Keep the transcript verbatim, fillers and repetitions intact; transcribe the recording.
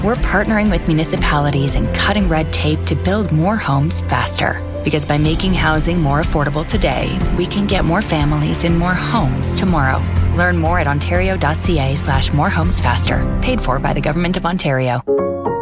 We're partnering with municipalities and cutting red tape to build more homes faster. Because by making housing more affordable today, we can get more families in more homes tomorrow. Learn more at ontario.ca slash more homes faster. Paid for by the Government of Ontario.